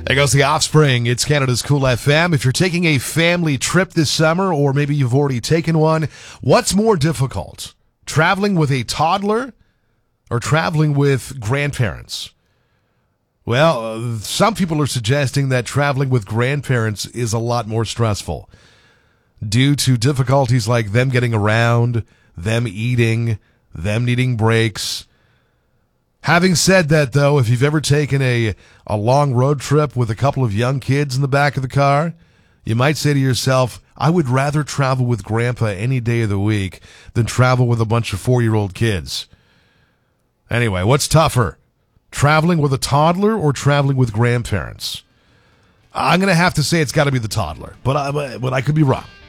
There goes The Offspring. It's Canada's Cool FM. If you're taking a family trip this summer, or maybe you've already taken one, what's more difficult? Traveling with a toddler or traveling with grandparents? Well, some people are suggesting that traveling with grandparents is a lot more stressful due to difficulties like them getting around, them eating, them needing breaks. Having said that, though, if you've ever taken a long road trip with a couple of young kids in the back of the car, you might say to yourself, I would rather travel with Grandpa any day of the week than travel with a bunch of 4-year-old kids. Anyway, what's tougher? Traveling with a toddler or traveling with grandparents? I'm going to have to say it's got to be the toddler, but I could be wrong.